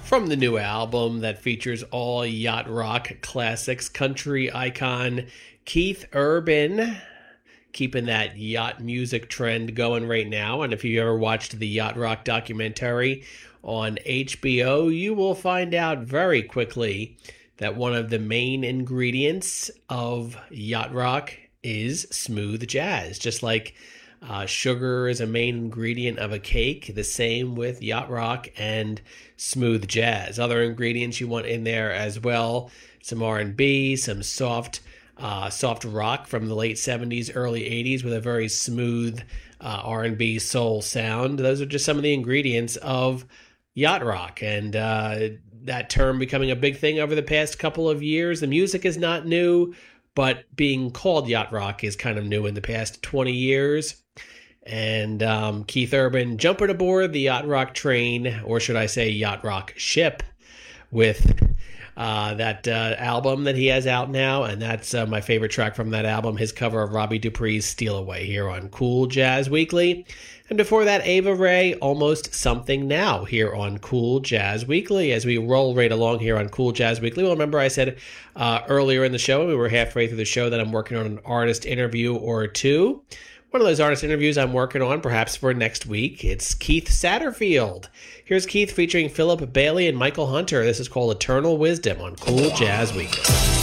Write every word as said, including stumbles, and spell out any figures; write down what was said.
From the new album that features all yacht rock classics, country icon Keith Urban, keeping that yacht music trend going right now. And if you ever watched the Yacht Rock documentary on H B O, you will find out very quickly that one of the main ingredients of yacht rock is smooth jazz. Just like uh, sugar is a main ingredient of a cake, the same with yacht rock and smooth jazz. Other ingredients you want in there as well, some R and B, some soft uh, soft rock from the late seventies, early eighties with a very smooth uh, R and B soul sound. Those are just some of the ingredients of yacht rock, and uh, that term becoming a big thing over the past couple of years. The music is not new, but being called yacht rock is kind of new in the past twenty years. And um, Keith Urban jumping aboard the yacht rock train, or should I say yacht rock ship, with uh, that uh, album that he has out now. And that's uh, my favorite track from that album, his cover of Robbie Dupree's Steal Away, here on Cool Jazz Weekly. And before that, Ava Ray, Almost Something Now, here on Cool Jazz Weekly. As we roll right along here on Cool Jazz Weekly, well, remember I said uh, earlier in the show, we were halfway through the show, that I'm working on an artist interview or two. One of those artist interviews I'm working on, perhaps for next week, it's Keith Satterfield. Here's Keith featuring Philip Bailey and Michael Hunter. This is called Eternal Wisdom on Cool Jazz Weekly.